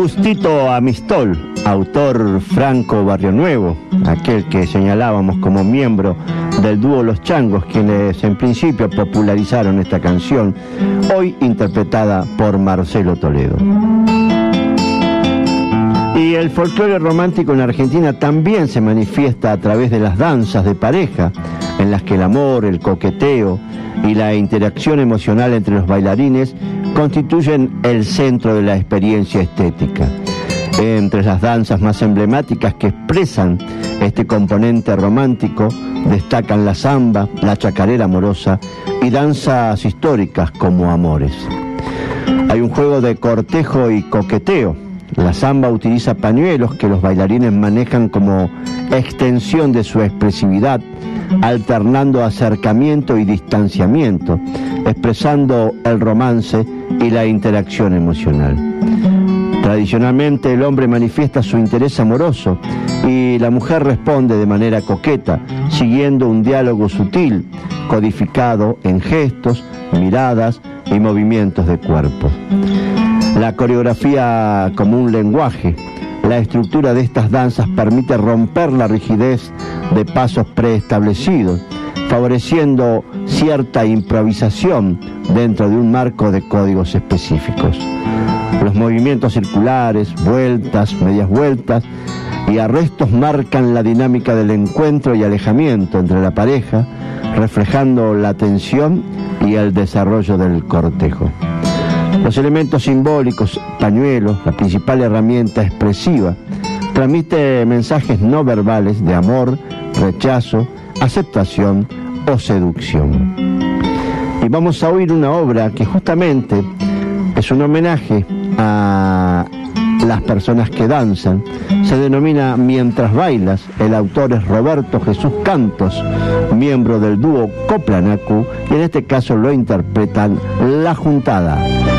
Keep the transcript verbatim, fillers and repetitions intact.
Agustito Amistol, autor Franco Barrionuevo, aquel que señalábamos como miembro del dúo Los Changos, quienes en principio popularizaron esta canción, hoy interpretada por Marcelo Toledo. Y el folclore romántico en Argentina también se manifiesta a través de las danzas de pareja, en las que el amor, el coqueteo y la interacción emocional entre los bailarines constituyen el centro de la experiencia estética. Entre las danzas más emblemáticas que expresan este componente romántico destacan la samba, la chacarera amorosa y danzas históricas como Amores. Hay un juego de cortejo y coqueteo. La samba utiliza pañuelos que los bailarines manejan como extensión de su expresividad, alternando acercamiento y distanciamiento, expresando el romance y la interacción emocional. Tradicionalmente el hombre manifiesta su interés amoroso y la mujer responde de manera coqueta, siguiendo un diálogo sutil, codificado en gestos, miradas y movimientos de cuerpo. La coreografía como un lenguaje. La estructura de estas danzas permite romper la rigidez de pasos preestablecidos, favoreciendo cierta improvisación dentro de un marco de códigos específicos. Los movimientos circulares, vueltas, medias vueltas y arrestos marcan la dinámica del encuentro y alejamiento entre la pareja, reflejando la tensión y el desarrollo del cortejo. Los elementos simbólicos, pañuelos, la principal herramienta expresiva, transmite mensajes no verbales de amor, rechazo, aceptación o seducción. Y vamos a oír una obra que justamente es un homenaje a las personas que danzan. Se denomina Mientras bailas. El autor es Roberto Jesús Cantos, miembro del dúo Coplanacu, y en este caso lo interpretan La Juntada.